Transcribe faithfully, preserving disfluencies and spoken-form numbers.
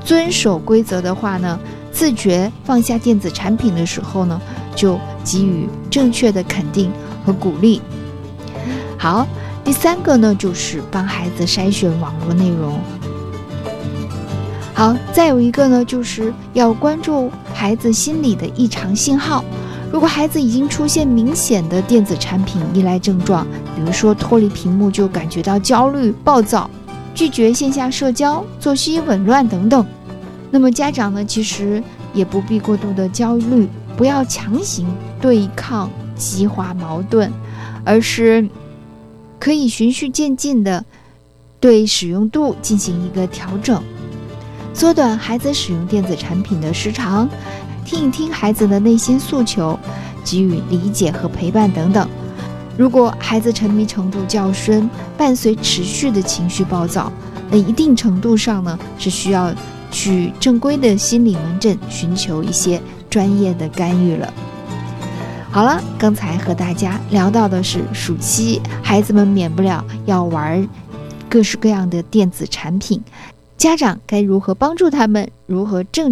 遵守规则的话呢，自觉放下电子产品的时候呢，就给予正确的肯定和鼓励。好，第三个呢，就是帮孩子筛选网络内容。好，再有一个呢，就是要关注孩子心理的异常信号。如果孩子已经出现明显的电子产品依赖症状，比如说脱离屏幕就感觉到焦虑、暴躁，拒绝线下社交、作息紊乱等等，那么家长呢，其实也不必过度的焦虑，不要强行对抗、激化矛盾，而是可以循序渐进的对使用度进行一个调整，缩短孩子使用电子产品的时长，听一听孩子的内心诉求，给予理解和陪伴等等。如果孩子沉迷程度较深，伴随持续的情绪暴躁，那一定程度上呢，是需要去正规的心理门诊寻求一些专业的干预了。好了，刚才和大家聊到的是暑期孩子们免不了要玩各式各样的电子产品，家长该如何帮助他们，如何正